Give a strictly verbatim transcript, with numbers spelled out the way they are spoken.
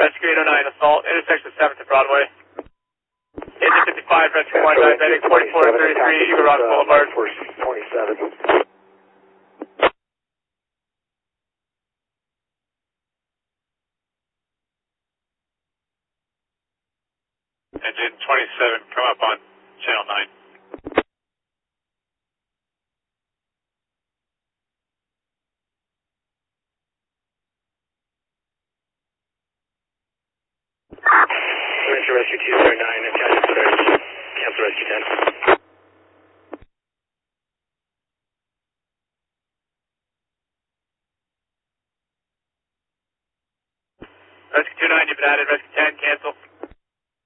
Rescue eight oh nine, assault, intersection seventh and Broadway. Engine fifty-five, Rescue one, diabetic, forty-four thirty-three, Eagle Rock Boulevard. twenty-seven. Engine twenty-seven, come up on channel nine. Rescue two zero nine, attached to cancel rescue ten.